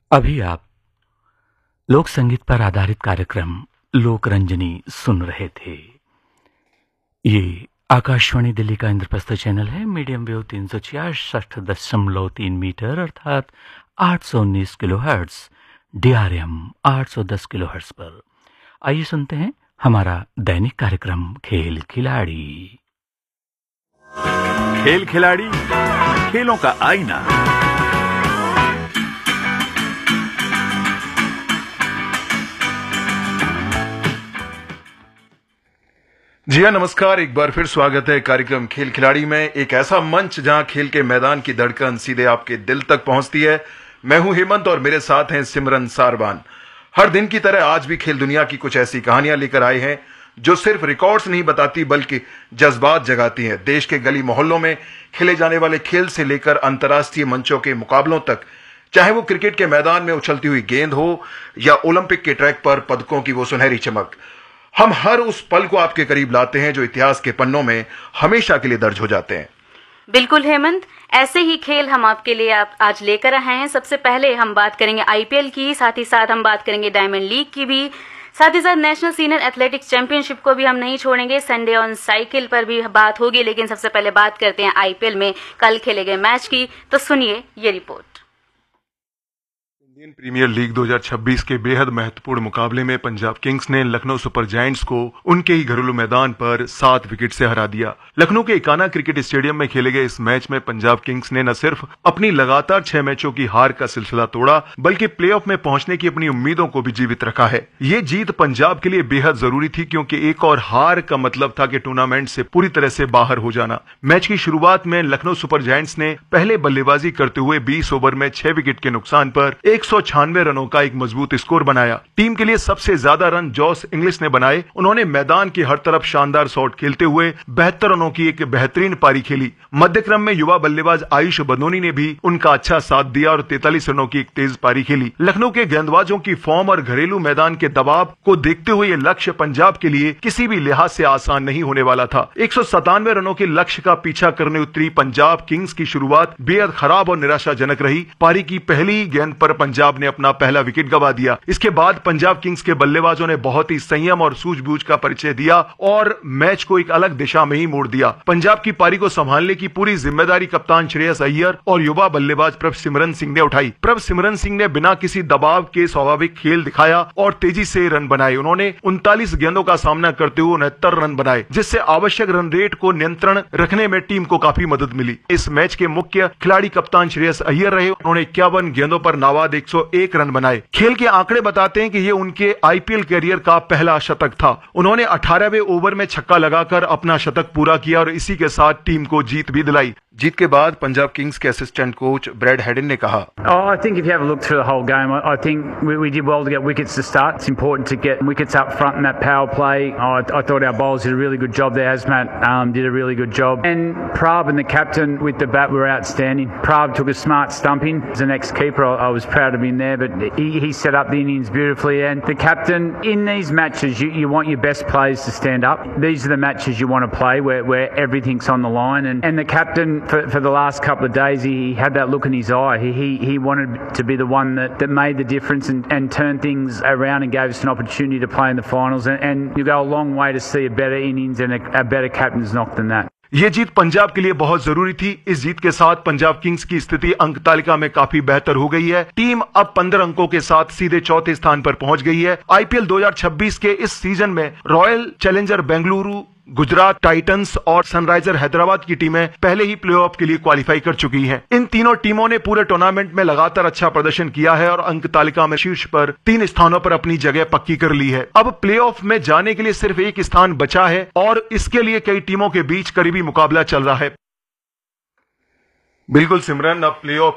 अभी आप लोक संगीत पर आधारित कार्यक्रम लोक रंजनी सुन रहे थे। ये आकाशवाणी दिल्ली का इंद्रप्रस्थ चैनल है। मीडियम वेव 366.3 मीटर अर्थात 819 किलोहर्ट्ज, DRM 810 किलोहर्ट्ज पर। आइए सुनते हैं हमारा दैनिक कार्यक्रम खेल खिलाड़ी। खेल खिलाड़ी, खेलों का आईना। जी हाँ, नमस्कार। एक बार फिर स्वागत है कार्यक्रम खेल खिलाड़ी में, एक ऐसा मंच जहां खेल के मैदान की धड़कन सीधे आपके दिल तक पहुंचती है। मैं हूं हेमंत और मेरे साथ हैं सिमरन सारवान। हर दिन की तरह आज भी खेल दुनिया की कुछ ऐसी कहानियां लेकर आए हैं जो सिर्फ रिकॉर्ड्स नहीं बताती बल्कि जज्बात जगाती हैं। देश के गली मोहल्लों में खेले जाने वाले खेल से लेकर अंतर्राष्ट्रीय मंचों के मुकाबलों तक, चाहे वो क्रिकेट के मैदान में उछलती हुई गेंद हो या ओलंपिक के ट्रैक पर पदकों की वो सुनहरी चमक, हम हर उस पल को आपके करीब लाते हैं जो इतिहास के पन्नों में हमेशा के लिए दर्ज हो जाते हैं। बिल्कुल हेमंत, ऐसे ही खेल हम आपके लिए आज लेकर आए हैं। सबसे पहले हम बात करेंगे आईपीएल की, साथ ही साथ हम बात करेंगे डायमंड लीग की भी, साथ ही साथ नेशनल सीनियर एथलेटिक्स चैंपियनशिप को भी हम नहीं छोड़ेंगे। संडे ऑन साइकिल पर भी बात होगी, लेकिन सबसे पहले बात करते हैं आईपीएल में कल खेले गए मैच की। तो सुनिए ये रिपोर्ट। इंडियन प्रीमियर लीग 2026 के बेहद महत्वपूर्ण मुकाबले में पंजाब किंग्स ने लखनऊ सुपर जायंट्स को उनके ही घरेलू मैदान पर 7 विकेट से हरा दिया। लखनऊ के इकाना क्रिकेट स्टेडियम में खेले गए इस मैच में पंजाब किंग्स ने न सिर्फ अपनी लगातार 6 मैचों की हार का सिलसिला तोड़ा, बल्कि प्लेऑफ में पहुंचने की अपनी उम्मीदों को भी जीवित रखा है। ये जीत पंजाब के लिए बेहद जरूरी थी, क्योंकि एक और हार का मतलब था कि टूर्नामेंट से पूरी तरह से बाहर हो जाना। मैच की शुरुआत में लखनऊ सुपर जायंट्स ने पहले बल्लेबाजी करते हुए 20 ओवर में 6 विकेट के नुकसान पर 196 रनों का एक मजबूत स्कोर बनाया। टीम के लिए सबसे ज्यादा रन जॉस इंग्लिश ने बनाए। उन्होंने मैदान की हर तरफ शानदार शॉट खेलते हुए 72 रनों की एक बेहतरीन पारी खेली। मध्यक्रम में युवा बल्लेबाज आयुष बदनोनी ने भी उनका अच्छा साथ दिया और 43 रनों की एक तेज पारी खेली। लखनऊ के गेंदबाजों की फॉर्म और घरेलू मैदान के दबाव को देखते हुए यह लक्ष्य पंजाब के लिए किसी भी लिहाज से आसान नहीं होने वाला था। 197 रनों के लक्ष्य का पीछा करने उतरी पंजाब किंग्स की शुरुआत बेहद खराब और निराशाजनक रही। पारी की पहली गेंद पर पंजाब ने अपना पहला विकेट गंवा दिया। इसके बाद पंजाब किंग्स के बल्लेबाजों ने बहुत ही संयम और सूझबूझ का परिचय दिया और मैच को एक अलग दिशा में ही मोड़ दिया। पंजाब की पारी को संभालने की पूरी जिम्मेदारी कप्तान श्रेयस अय्यर और युवा बल्लेबाज प्रभसिमरन सिंह ने उठाई। प्रभसिमरन सिंह ने बिना किसी दबाव के स्वाभाविक खेल दिखाया और तेजी से रन बनाए। उन्होंने 39 गेंदों का सामना करते हुए 69 रन बनाए, जिससे आवश्यक रन रेट को नियंत्रण रखने में टीम को काफी मदद मिली। इस मैच के मुख्य खिलाड़ी कप्तान श्रेयस अय्यर रहे। उन्होंने 51 गेंदों पर नाबाद 101 रन बनाए। खेल के आंकड़े बताते हैं कि ये उनके आईपीएल कैरियर का पहला शतक था। उन्होंने 18वें ओवर में छक्का लगाकर अपना शतक पूरा किया और इसी के साथ टीम को जीत भी दिलाई। जीत के बाद पंजाब किंग्स के असिस्टेंट कोच ब्रैड हेडन ने कहा, I think if you have a look through the whole game, I think we did well to get wickets to start. It's important to get wickets up front in that power play. I thought our bowlers did a really good job there. Hazmat did a really good job. And Prab and the captain with the bat were outstanding. Prab took a smart stumping. As an ex-keeper, I was proud of him there, but he set up the innings beautifully. And the captain, in these matches, you want your best players to stand up. These are the matches you want to play where everything's on the line. And the captain, for the last couple of days, he had that look in his eye. He wanted to be the one that made the difference and turned things around and gave us an opportunity to play in the finals. And you go a long way to see a better innings and a better captain's knock than that. ये जीत पंजाब के लिए बहुत जरूरी थी। इस जीत के साथ Punjab Kings की स्थिति अंक तालिका में काफी बेहतर हो गई है। टीम अब 15 अंकों के साथ सीधे चौथे स्थान पर पहुंच गई है। आईपीएल 2026 के इस सीजन में royal challenger Bengaluru, Gujarat Titans और सनराइजर हैदराबाद की टीमें पहले ही प्लेऑफ के लिए क्वालिफाई कर चुकी हैं। इन तीनों टीमों ने पूरे टूर्नामेंट में लगातार अच्छा प्रदर्शन किया है और अंक तालिका में शीर्ष पर 3 स्थानों पर अपनी जगह पक्की कर ली है। अब प्लेऑफ में जाने के लिए सिर्फ एक स्थान बचा है और इसके लिए कई टीमों के बीच करीबी मुकाबला चल रहा है। बिल्कुल सिमरन, अब प्लेऑफ